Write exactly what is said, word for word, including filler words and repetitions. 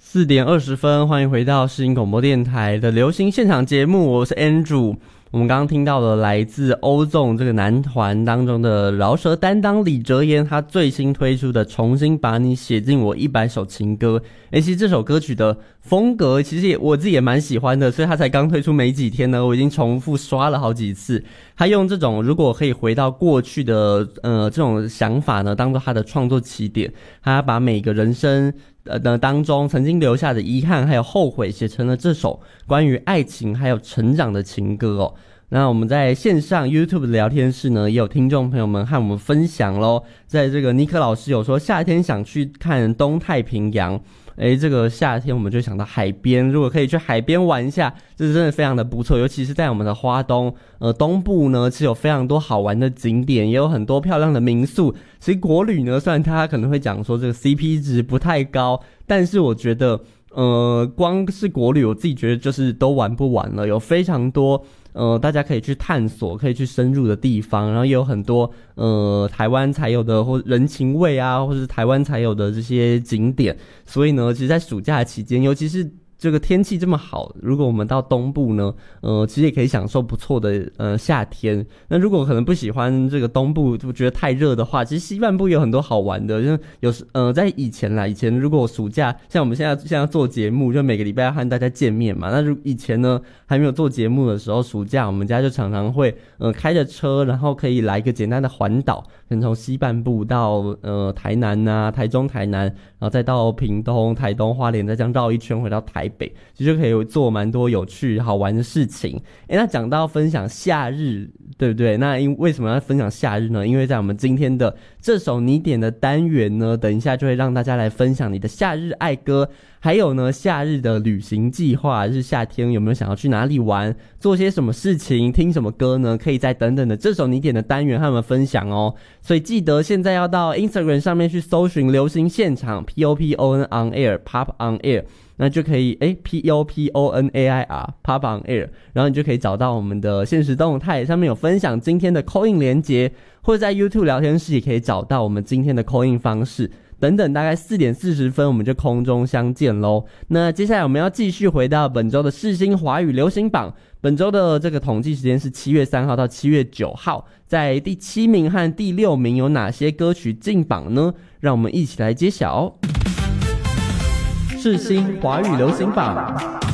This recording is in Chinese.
四点二十分，欢迎回到世新广播电台的流行现场节目，我是 Andrew。我们刚刚听到了来自欧纵这个男团当中的饶舌担当李哲言，他最新推出的《重新把你写进我一百首情歌》。诶，其实这首歌曲的风格其实也我自己也蛮喜欢的，所以他才刚推出没几天呢，我已经重复刷了好几次。他用这种如果可以回到过去的呃这种想法呢，当做他的创作起点，他把每个人生呃当中曾经留下的遗憾还有后悔写成了这首关于爱情还有成长的情歌哦。那我们在线上 YouTube 的聊天室呢，也有听众朋友们和我们分享咯，在这个尼克老师有说夏天想去看东太平洋，诶，这个夏天我们就想到海边，如果可以去海边玩一下，这真的非常的不错，尤其是在我们的花东呃东部呢，其实有非常多好玩的景点，也有很多漂亮的民宿。其实国旅呢，虽然他可能会讲说这个 C P 值不太高，但是我觉得呃光是国旅我自己觉得就是都玩不完了，有非常多呃，大家可以去探索，可以去深入的地方，然后也有很多呃台湾才有的或人情味啊，或是台湾才有的这些景点。所以呢，其实在暑假期间，尤其是这个天气这么好，如果我们到东部呢，呃，其实也可以享受不错的呃夏天。那如果可能不喜欢这个东部，就觉得太热的话，其实西半部有很多好玩的，就有时呃在以前啦，以前如果暑假像我们现在现在做节目，就每个礼拜要和大家见面嘛。那如以前呢还没有做节目的时候，暑假我们家就常常会呃开着车，然后可以来一个简单的环岛，可能从西半部到呃台南啊、台中、台南，然后再到屏东、台东、花莲，再这样绕一圈回到台北，其实就可以做蛮多有趣好玩的事情。诶，那讲到分享夏日，对不对？那因为什么要分享夏日呢？因为在我们今天的这首你点的单元呢，等一下就会让大家来分享你的夏日爱歌，还有呢夏日的旅行计划，是夏天有没有想要去哪里玩，做些什么事情，听什么歌呢？可以在等等的这首你点的单元和我们分享哦。所以记得现在要到 Instagram 上面去搜寻流行现场 P O P O N on air Pop on air， 那就可以诶 P O P O N A I R Pop on air， 然后你就可以找到我们的限时动态，上面有分享今天的 call in 连结，或者在 YouTube 聊天室也可以找到我们今天的 call in 方式等等。大概四点四十分我们就空中相见咯。那接下来我们要继续回到本周的世新华语流行榜，本周的这个统计时间是七月三号到七月九号，在第七名和第六名有哪些歌曲进榜呢？让我们一起来揭晓世新华语流行榜。